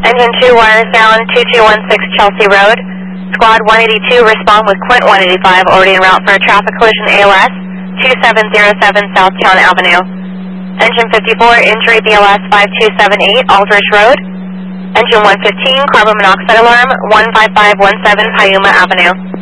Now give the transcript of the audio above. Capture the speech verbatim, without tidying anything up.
Engine two, wires down, two two one six Chelsea Road. Squad one eighty-two, respond with Quint one eighty-five, already en route for a traffic collision A L S, two seven zero seven Southtown Avenue. Engine fifty-four, injury B L S five two seven eight, Aldrich Road. Engine one fifteen, carbon monoxide alarm, one five five one seven Piuma Avenue.